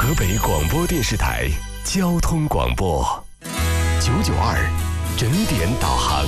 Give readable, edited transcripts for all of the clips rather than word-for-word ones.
河北广播电视台交通广播992整点导航。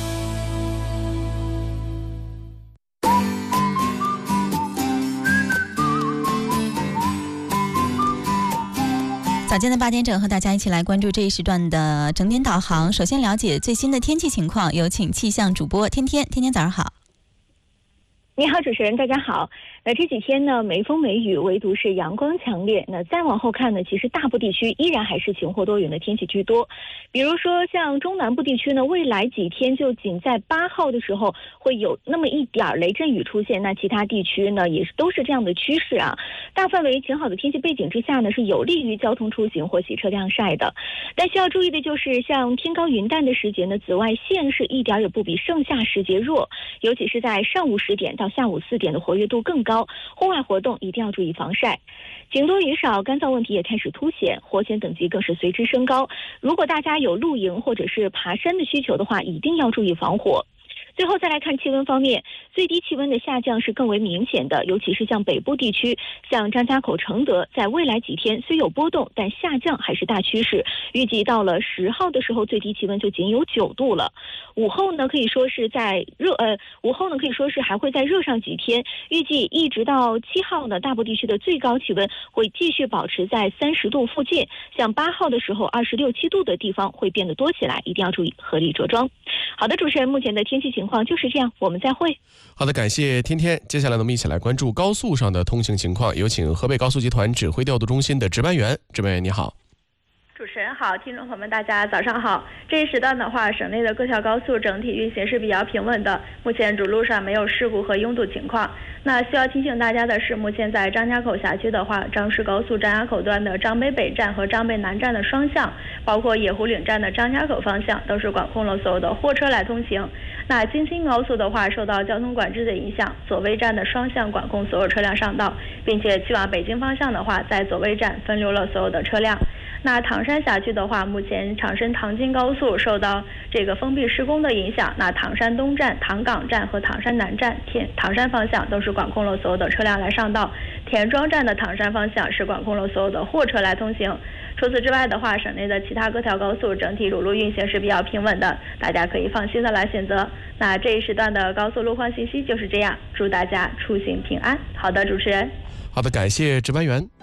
早间的8点整，和大家一起来关注这一时段的整点导航。首先了解最新的天气情况，有请气象主播天天。天天早上好。 你好，主持人，大家好。那这几天呢，没风没雨，唯独是阳光强烈。那再往后看呢，其实大部地区依然还是晴或多云的天气居多。比如说像中南部地区呢，未来几天就仅在8号的时候会有那么一点雷阵雨出现，那其他地区呢也是都是这样的趋势啊。大范围晴好的天气背景之下呢，是有利于交通出行或洗车晾晒的。但需要注意的就是，像天高云淡的时节呢，紫外线是一点也不比盛夏时节弱，尤其是在上午10点到下午4点的活跃度更高，户外活动一定要注意防晒。晴多雨少，干燥问题也开始凸显，火险等级更是随之升高。如果大家有露营或者是爬山的需求的话，一定要注意防火。最后再来看气温方面，最低气温的下降是更为明显的，尤其是像北部地区，像张家口、承德，在未来几天虽有波动，但下降还是大趋势。预计到了10号的时候，最低气温就仅有9度了。午后呢，可以说是还会再热上几天。预计一直到7号呢，大部地区的最高气温会继续保持在30度附近。像8号的时候，26、7度的地方会变得多起来，一定要注意合理着装。好的，主持人，目前的天气情况就是这样，我们再会。 好的，感谢天天。接下来呢，我们一起来关注高速上的通行情况，有请河北高速集团指挥调度中心的值班员。值班员你好。 主持人好，听众朋友们大家早上好。这一时段的话，省内的各条高速整体运行是比较平稳的，目前主路上没有事故和拥堵情况。那需要提醒大家的是，目前在张家口辖区的话，张石高速张家口段的张北北站和张北南站的双向，包括野湖岭站的张家口方向，都是管控了所有的货车来通行。那京津高速的话，受到交通管制的影响，左卫站的双向管控所有车辆上道，并且去往北京方向的话，在左卫站分流了所有的车辆。那唐山辖区的话，目前长深唐京高速受到这个封闭施工的影响，那唐山东站、唐岗站和唐山南站唐山方向都是管控了所有的车辆来上道，田庄站的唐山方向是管控了所有的货车来通行。除此之外的话，省内的其他各条高速整体主路运行是比较平稳的，大家可以放心的来选择。那这一时段的高速路况信息就是这样，祝大家出行平安。好的，主持人。 好的，感谢值班员。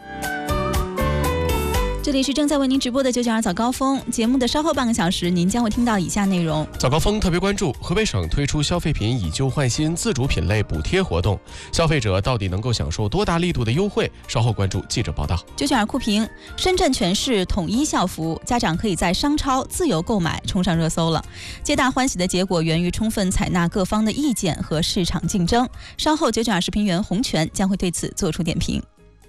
这里是正在为您直播的992早高峰节目的稍后半个小时，您将会听到以下内容。 早高峰特别关注河北省推出消费品以旧换新自主品类补贴活动，消费者到底能够享受多大力度的优惠？稍后关注记者报道。 992酷评，深圳全市统一校服，家长可以在商超自由购买，冲上热搜了。皆大欢喜的结果源于充分采纳各方的意见和市场竞争。稍后992视频员洪泉将会对此做出点评。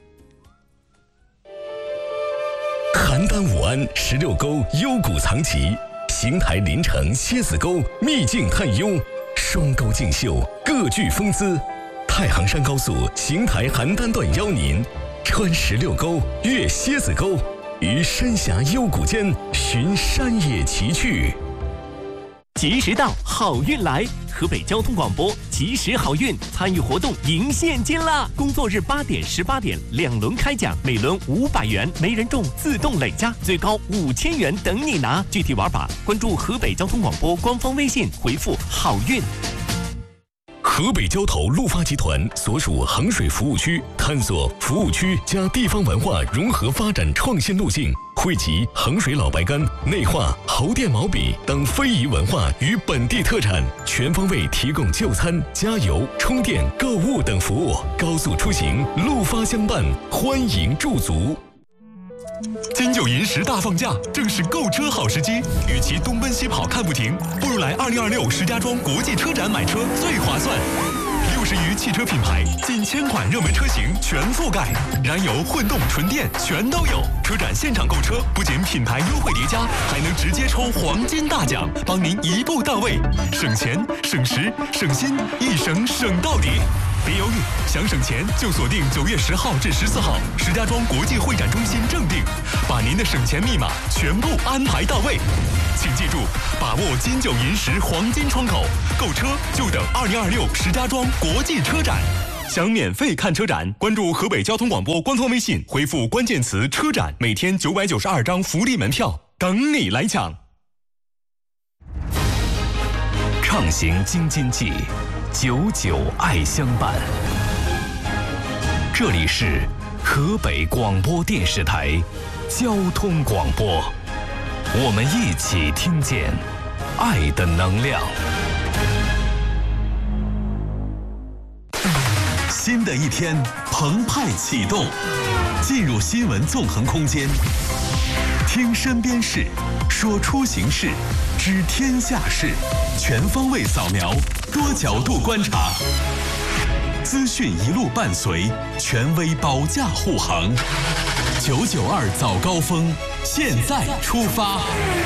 邯郸武安16沟幽谷藏奇，邢台临城蝎子沟秘境探幽，双沟竞秀各具风姿。太行山高速邢台邯郸段邀您穿16沟，越蝎子沟，于山峡幽谷间寻山野奇趣。 及时到，好运来！河北交通广播及时好运参与活动赢现金啦！工作日8点、18点2轮开奖，每轮500元，没人中自动累加，最高5000元等你拿。具体玩法关注河北交通广播官方微信，回复好运。 河北交投陆发集团所属衡水服务区，探索服务区加地方文化融合发展创新路径，汇集衡水老白干、内画、侯店毛笔等非遗文化与本地特产，全方位提供就餐、加油、充电、购物等服务。高速出行，陆发相伴，欢迎驻足。金九银10大放假，正是购车好时机。与其东奔西跑看不停，不如来2026石家庄国际车展买车最划算。60余汽车品牌，近1000款热门车型全覆盖，燃油、混动、纯电全都有。车展现场购车，不仅品牌优惠叠加，还能直接抽黄金大奖，帮您一步到位，省钱、省时、省心，一省省到底。别犹豫，想省钱就锁定9月10号至14号石家庄国际会展中心正定，把您的省钱密码全部安排到位。请记住，把握金九银10黄金窗口，购车就等2026石家庄国际车展。 想免费看车展，关注河北交通广播官方微信，回复关键词“车展”，每天992张福利门票，等你来抢。 畅行京津冀，久久爱相伴。这里是河北广播电视台交通广播，我们一起听见爱的能量。 新的一天澎湃启动，进入新闻纵横空间，听身边事，说出行事，知天下事，全方位扫描，多角度观察，资讯一路伴随，权威保驾护航。992早高峰，现在出发。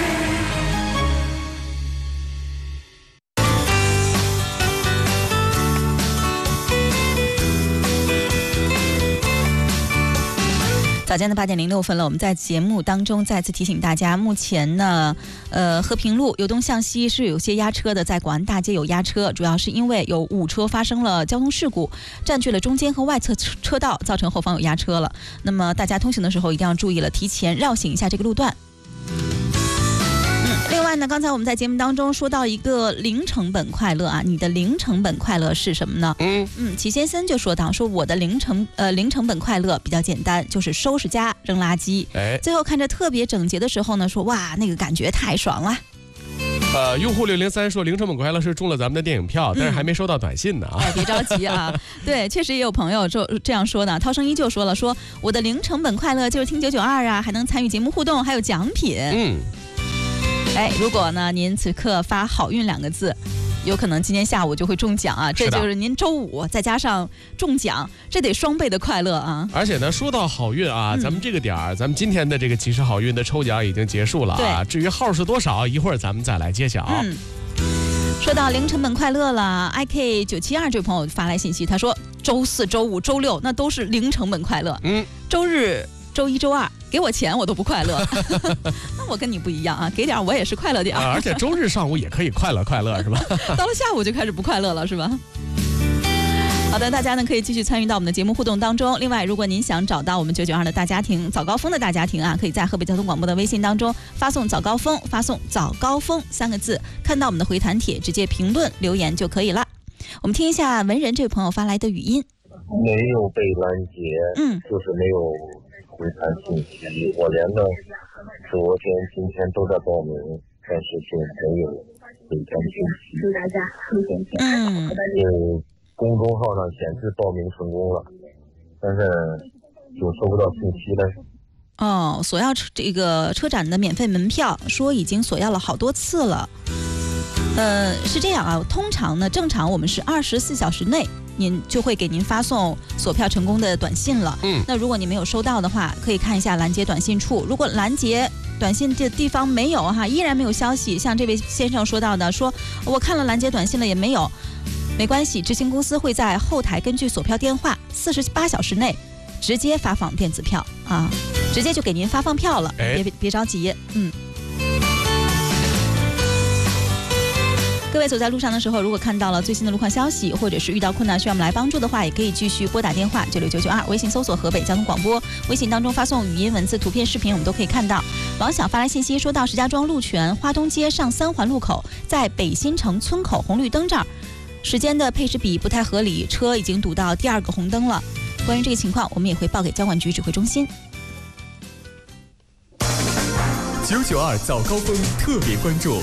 早间的8点06分了，我们在节目当中再次提醒大家，目前呢，和平路由东向西是有些压车的，在广安大街有压车，主要是因为有5车发生了交通事故，占据了中间和外侧车道，造成后方有压车了。那么大家通行的时候一定要注意了，提前绕行一下这个路段。另外呢，刚才我们在节目当中说到一个零成本快乐啊，你的零成本快乐是什么呢？齐先生就说到，说我的零成本快乐比较简单，就是收拾家扔垃圾，最后看着特别整洁的时候呢，说哇那个感觉太爽了。 用户603说零成本快乐是中了咱们的电影票，但是还没收到短信呢啊！ 别着急啊，对，确实也有朋友这样说的。涛声依旧说了，说我的零成本快乐就是听992啊，还能参与节目互动，还有奖品。如果呢您此刻发好运2个字，有可能今天下午就会中奖啊！这就是您周5再加上中奖，这得双倍的快乐啊！ 而且呢，说到好运啊，咱们这个点儿，咱们今天的这个及时好运的抽奖已经结束了啊。至于号是多少，一会儿咱们再来揭晓。 说到零成本快乐了 ，IK972 这位朋友发来信息，他说周4、周5、周6那都是零成本快乐，周日、周1、周2给我钱我都不快乐。那我跟你不一样啊，给点我也是快乐点。 而且周日上午也可以快乐是吧？ 到了下午就开始不快乐了是吧？好的，大家呢可以继续参与到我们的节目互动当中。另外，如果您想找到我们992的大家庭早高峰的大家庭啊，可以在河北交通广播的微信当中发送早高峰，发送早高峰3个字，看到我们的回弹帖，直接评论留言就可以了。我们听一下文人这位朋友发来的语音。 没有被拦截，就是没有回弹信息。我连着昨天、今天都在报名，但是就没有回弹信息。祝大家出行平安。公众号上显示报名成功了，但是就收不到信息了。 索要这个车展的免费门票，说已经索要了好多次了。是这样啊，通常呢，正常我们是24小时内，您就会给您发送索票成功的短信了。那如果你没有收到的话，可以看一下拦截短信处。如果拦截短信的地方没有哈，依然没有消息，像这位先生说到的，说我看了拦截短信了也没有，没关系，执行公司会在后台根据索票电话48小时内直接发放电子票啊，直接就给您发放票了，别着急。各位走在路上的时候，如果看到了最新的路况消息，或者是遇到困难需要我们来帮助的话，也可以继续拨打电话96992，微信搜索河北交通广播，微信当中发送语音、文字、图片、视频，我们都可以看到。王晓发来信息说到，石家庄路权花东街上3环路口，在北新城村口红绿灯这儿，时间的配置比不太合理，车已经堵到第2个红灯了。关于这个情况，我们也会报给交管局指挥中心。 992早高峰特别关注。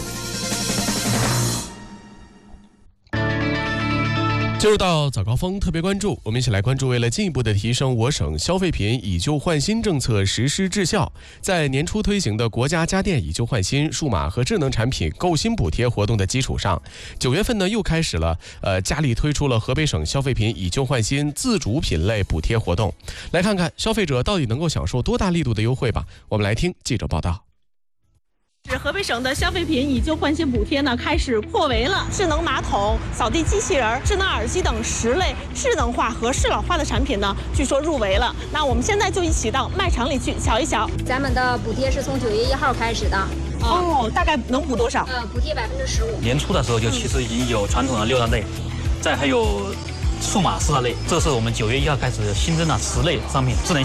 进入到早高峰特别关注，我们一起来关注，为了进一步的提升我省消费品以旧换新政策实施质效，在年初推行的国家家电以旧换新、数码和智能产品购新补贴活动的基础上，9月份呢又开始了佳丽推出了河北省消费品以旧换新自主品类补贴活动。来看看消费者到底能够享受多大力度的优惠吧。我们来听记者报道。 是河北省的消费品以旧换新补贴呢开始扩围了，智能马桶、扫地机器人、智能耳机等10类智能化和适老化的产品呢，据说入围了。那我们现在就一起到卖场里去瞧一瞧。 咱们的补贴是从9月1号开始的。 大概能补多少？ 补贴15%。 年初的时候就其实已经有传统的6大类，再还有数码4类，这是我们9月1号开始新增的10类商品，智能